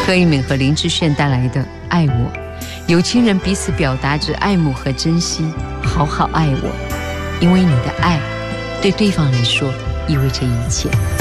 柯以敏和林志炫带来的《爱我》，有情人彼此表达着爱慕和珍惜，好好爱我，因为你的爱对对方来说意味着一切。